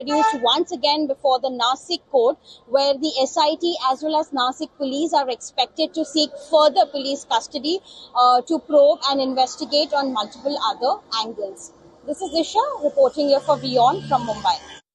Introduced once again before the Nasik court, where the SIT as well as Nasik police are expected to seek further police custody to probe and investigate on multiple other angles. This is Isha reporting here for WION from Mumbai.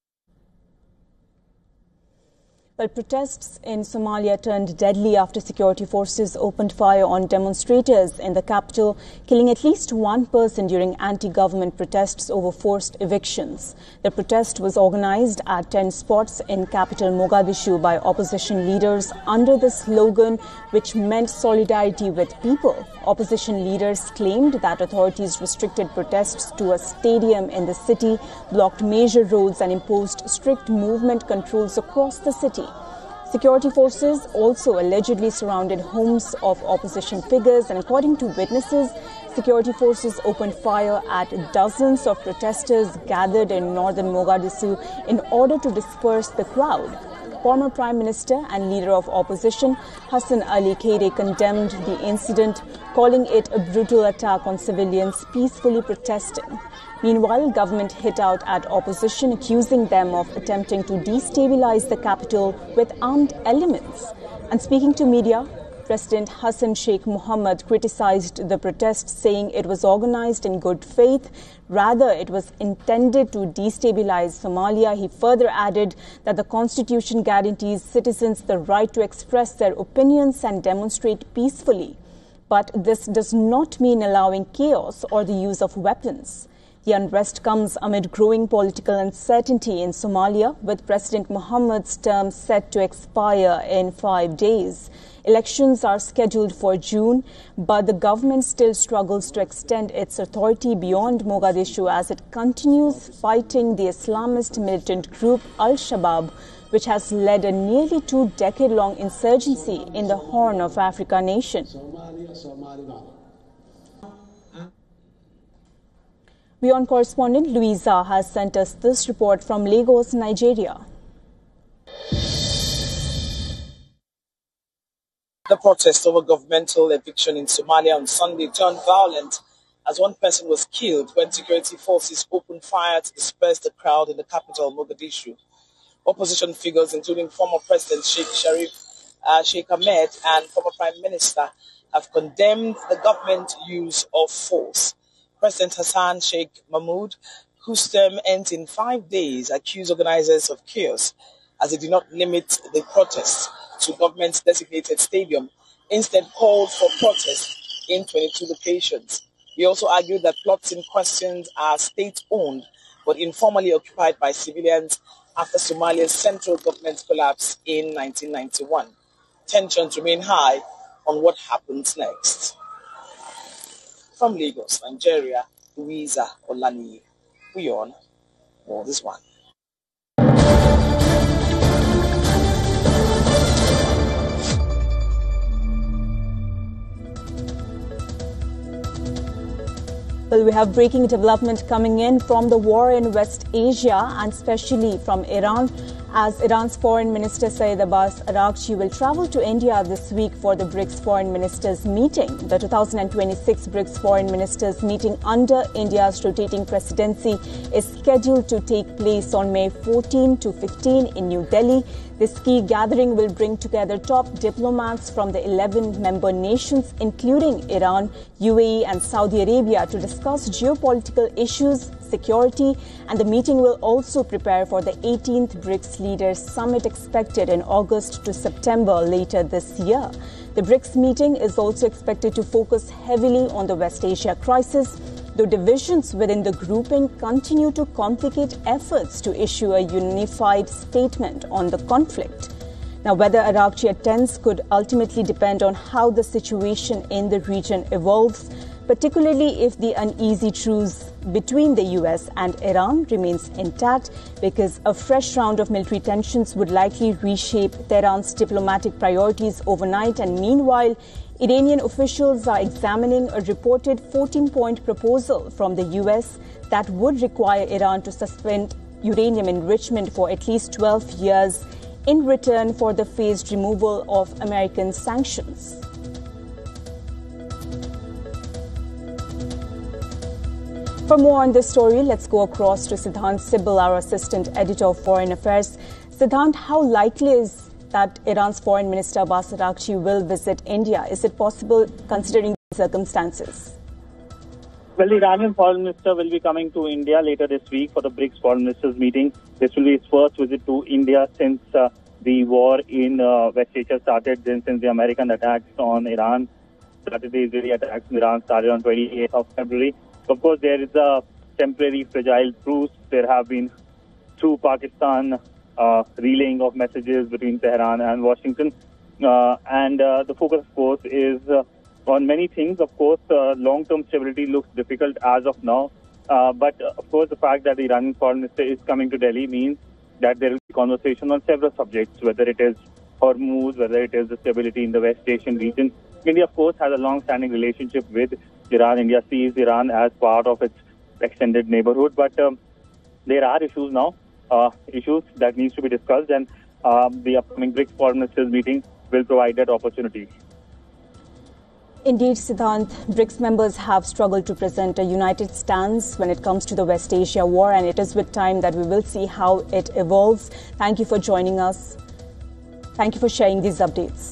Well, protests in Somalia turned deadly after security forces opened fire on demonstrators in the capital, killing at least one person during anti-government protests over forced evictions. The protest was organized at 10 spots in capital Mogadishu by opposition leaders under the slogan which meant solidarity with people. Opposition leaders claimed that authorities restricted protests to a stadium in the city, blocked major roads and imposed strict movement controls across the city. Security forces also allegedly surrounded homes of opposition figures, and according to witnesses, security forces opened fire at dozens of protesters gathered in northern Mogadishu in order to disperse the crowd. Former Prime Minister and leader of opposition Hassan Ali Khaire condemned the incident, calling it a brutal attack on civilians peacefully protesting. Meanwhile, government hit out at opposition, accusing them of attempting to destabilize the capital with armed elements. And speaking to media, President Hassan Sheikh Mohamud criticized the protest, saying it was organized in good faith. Rather, it was intended to destabilize Somalia. He further added that the constitution guarantees citizens the right to express their opinions and demonstrate peacefully. But this does not mean allowing chaos or the use of weapons. The unrest comes amid growing political uncertainty in Somalia, with President Mohamud's term set to expire in 5 days. Elections are scheduled for June, but the government still struggles to extend its authority beyond Mogadishu as it continues fighting the Islamist militant group Al-Shabaab, which has led a nearly 2-decade-long insurgency in the Horn of Africa nation. WION correspondent Louisa has sent us this report from Lagos, Nigeria. The protest over governmental eviction in Somalia on Sunday turned violent as one person was killed when security forces opened fire to disperse the crowd in the capital, Mogadishu. Opposition figures, including former President Sheikh Ahmed and former Prime Minister, have condemned the government use of force. President Hassan Sheikh Mohamud, whose term ends in 5 days, accused organizers of chaos as they did not limit the protests to government's designated stadium, instead called for protests in 22 locations. He also argued that plots in question are state-owned but informally occupied by civilians after Somalia's central government collapse in 1991. Tensions remain high on what happens next. From Lagos, Nigeria, Louisa Olani, WION, more this one. Well, we have breaking development coming in from the war in West Asia and especially from Iran, as Iran's Foreign Minister Saeed Abbas Araghchi will travel to India this week for the BRICS Foreign Ministers meeting. The 2026 BRICS Foreign Ministers meeting under India's rotating presidency is scheduled to take place on May 14 to 15 in New Delhi. This key gathering will bring together top diplomats from the 11 member nations, including Iran, UAE and Saudi Arabia, to discuss geopolitical issues, security, and the meeting will also prepare for the 18th BRICS Leaders Summit expected in August to September later this year. The BRICS meeting is also expected to focus heavily on the West Asia crisis, though divisions within the grouping continue to complicate efforts to issue a unified statement on the conflict. Now, whether Araghchi attends could ultimately depend on how the situation in the region evolves, particularly if the uneasy truce between the US and Iran remains intact, because a fresh round of military tensions would likely reshape Tehran's diplomatic priorities overnight. And meanwhile, Iranian officials are examining a reported 14-point proposal from the US that would require Iran to suspend uranium enrichment for at least 12 years in return for the phased removal of American sanctions. For more on this story, let's go across to Siddhant Sibal, our assistant editor of Foreign Affairs. Siddhant, how likely is that Iran's Foreign Minister Abbas Araghchi will visit India? Is it possible considering the circumstances? Well, the Iranian Foreign Minister will be coming to India later this week for the BRICS Foreign Ministers meeting. This will be his first visit to India since the war in West Asia started, since the American attacks on Iran started. The Israeli attacks in Iran started on 28th of February. Of course, there is a temporary fragile truce. There have been through Pakistan relaying of messages between Tehran and Washington. And the focus, of course, is on many things. Of course, long-term stability looks difficult as of now. But, of course, the fact that the Iranian Foreign Minister is coming to Delhi means that there will be conversation on several subjects, whether it is Hormuz, whether it is the stability in the West Asian region. India, of course, has a long-standing relationship with Iran. India sees Iran as part of its extended neighborhood. But there are issues now, issues that needs to be discussed, and the upcoming BRICS Foreign Ministers meeting will provide that opportunity. Indeed, Siddhant, BRICS members have struggled to present a united stance when it comes to the West Asia war, and it is with time that we will see how it evolves. Thank you for joining us. Thank you for sharing these updates.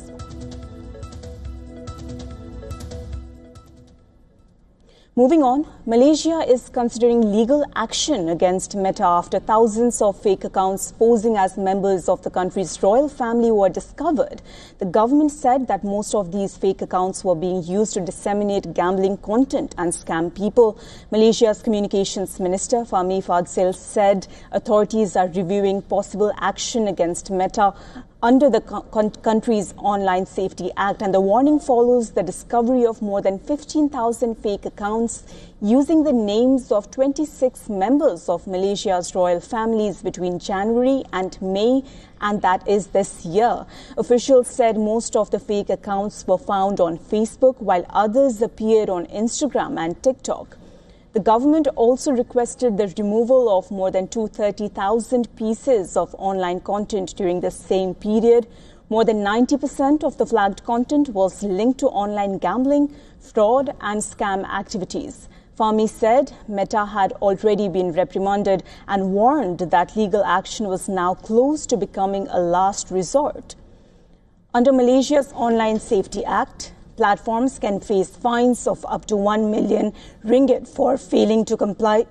Moving on, Malaysia is considering legal action against Meta after thousands of fake accounts posing as members of the country's royal family were discovered. The government said that most of these fake accounts were being used to disseminate gambling content and scam people. Malaysia's Communications Minister Fahmi Fadzil said authorities are reviewing possible action against Meta under the country's Online Safety Act, and the warning follows the discovery of more than 15,000 fake accounts using the names of 26 members of Malaysia's royal families between January and May, and that is this year. Officials said most of the fake accounts were found on Facebook, while others appeared on Instagram and TikTok. The government also requested the removal of more than 230,000 pieces of online content during the same period. More than 90% of the flagged content was linked to online gambling, fraud and scam activities. Fahmi said Meta had already been reprimanded and warned that legal action was now close to becoming a last resort. Under Malaysia's Online Safety Act, platforms can face fines of up to 1 million ringgit for failing to comply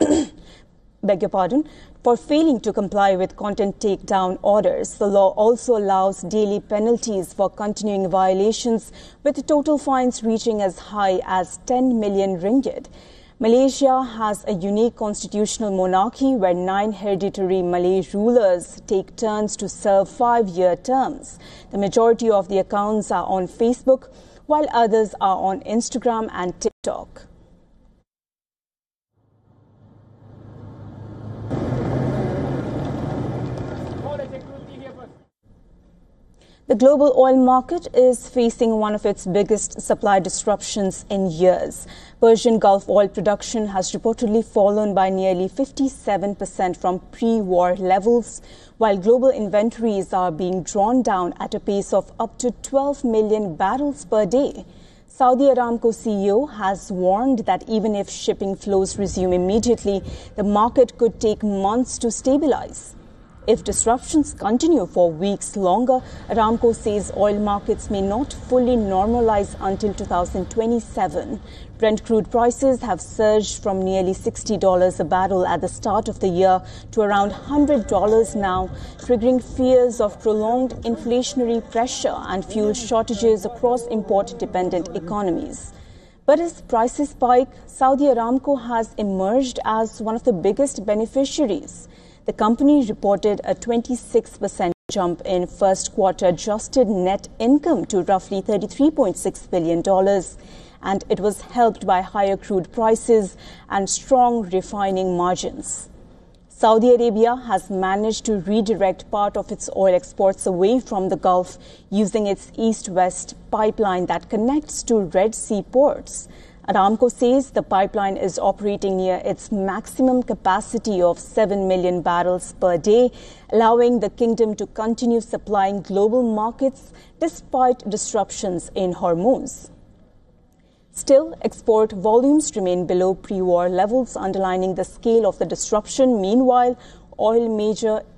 for failing to comply with content takedown orders. The law also allows daily penalties for continuing violations, with total fines reaching as high as 10 million ringgit. Malaysia has a unique constitutional monarchy where 9 hereditary Malay rulers take turns to serve 5-year terms. The majority of the accounts are on Facebook, while others are on Instagram and TikTok. The global oil market is facing one of its biggest supply disruptions in years. Persian Gulf oil production has reportedly fallen by nearly 57% from pre-war levels, while global inventories are being drawn down at a pace of up to 12 million barrels per day. Saudi Aramco CEO has warned that even if shipping flows resume immediately, the market could take months to stabilize. If disruptions continue for weeks longer, Aramco says oil markets may not fully normalize until 2027. Brent crude prices have surged from nearly $60 a barrel at the start of the year to around $100 now, triggering fears of prolonged inflationary pressure and fuel shortages across import-dependent economies. But as prices spike, Saudi Aramco has emerged as one of the biggest beneficiaries. The company reported a 26% jump in first quarter adjusted net income to roughly $33.6 billion, and it was helped by higher crude prices and strong refining margins. Saudi Arabia has managed to redirect part of its oil exports away from the Gulf using its east-west pipeline that connects to Red Sea ports. Aramco says the pipeline is operating near its maximum capacity of 7 million barrels per day, allowing the kingdom to continue supplying global markets despite disruptions in Hormuz. Still, export volumes remain below pre-war levels, underlining the scale of the disruption. Meanwhile, oil major